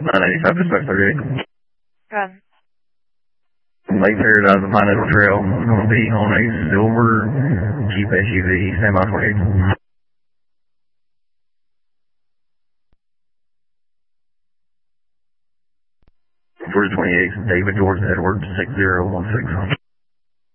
985 dispatch 38. Good. Lake Paradise and Pineapple Trail. I'm going to be on a silver Jeep SUV. Stand by 28. 28, David George Edwards, 6016.